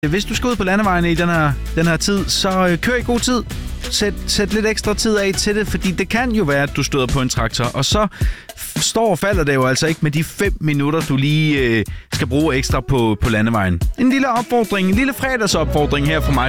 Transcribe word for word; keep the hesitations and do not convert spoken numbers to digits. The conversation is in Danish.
Hvis du skal ud på landevejene i den her, den her tid, så øh, kør i god tid. Sæt, sæt lidt ekstra tid af til det, fordi det kan jo være, at du støder på en traktor, og så f- står og falder det jo altså ikke med de fem minutter, du lige øh, skal bruge ekstra på, på landevejen. En lille opfordring, en lille fredagsopfordring her fra mig.